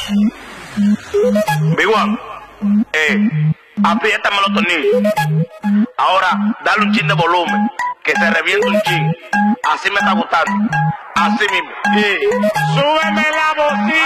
Big One, apriétame los tornillos. Ahora, dale un chin de volumen, que se reviente un chin. Así me está gustando. Así mismo. Y súbeme la bocina.